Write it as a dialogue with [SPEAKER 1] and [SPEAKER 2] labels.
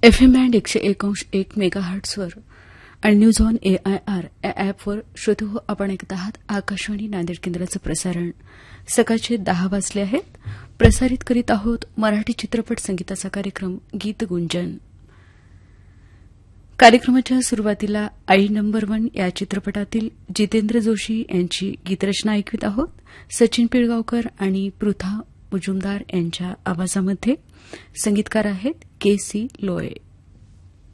[SPEAKER 1] FM band 101.1 मेगाहर्ट्झवर आणि news on AIR या ॲपवर श्रोते हो, आपण ऐकत आहात आकाशवाणी नांदेड केंद्राचं प्रसारण. सकाळचे 10 वाजले आहेत. प्रसारित करीत आहोत मराठी चित्रपट संगीताचा कार्यक्रम गीत गुंजन. कार्यक्रमाच्या सुरुवातीला आई नंबर 1 या चित्रपटातील जितेंद्र जोशी यांची गीतरचना ऐकवित आहोत. सचिन पिळगावकर आणि पृथा मुजुमदार यांच्या आवाजामध्ये. संगीतकार आहेत KC लोये.